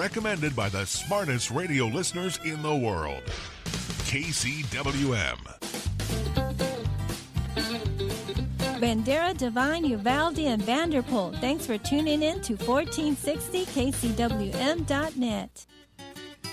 recommended by the smartest radio listeners in the world. KCWM. Bandera, Divine, Uvalde, and Vanderpool. Thanks for tuning in to 1460kcwm.net.